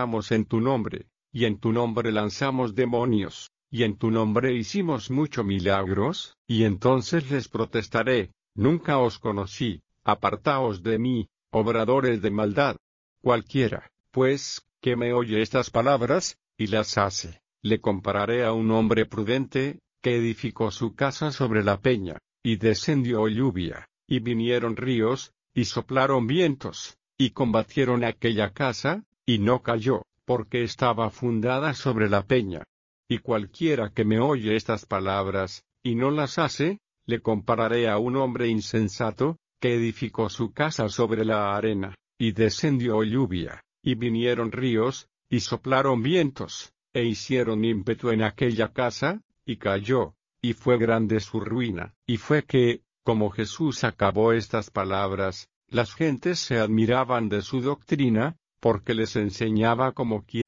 en tu nombre, y en tu nombre lanzamos demonios, y en tu nombre hicimos muchos milagros, y entonces les protestaré, nunca os conocí, apartaos de mí, obradores de maldad. Cualquiera, pues, que me oye estas palabras, y las hace, le compararé a un hombre prudente, que edificó su casa sobre la peña, y descendió lluvia, y vinieron ríos, y soplaron vientos, y combatieron aquella casa, y no cayó, porque estaba fundada sobre la peña. Y cualquiera que me oye estas palabras, y no las hace, le compararé a un hombre insensato, que edificó su casa sobre la arena, y descendió lluvia, y vinieron ríos, y soplaron vientos, e hicieron ímpetu en aquella casa, y cayó, y fue grande su ruina. Y fue que, como Jesús acabó estas palabras, las gentes se admiraban de su doctrina, porque les enseñaba como quien